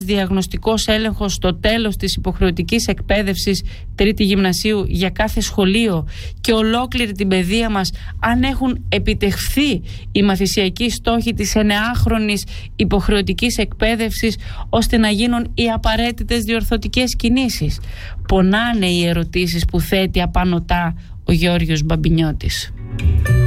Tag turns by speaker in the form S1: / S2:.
S1: διαγνωστικός έλεγχος στο τέλος της υποχρεωτικής εκπαίδευσης τρίτη γυμνασίου για κάθε σχολείο και ολόκληρη την παιδεία μας, αν έχουν επιτευχθεί οι μαθησιακοί στόχοι της 9χρονης υποχρεωτικής εκπαίδευσης, ώστε να γίνουν οι απαραίτητες διορθωτικές κινήσεις. Πονάνε οι ερωτήσεις που θέτει απανωτά ο Γιώργος Μπαμπινιώτης.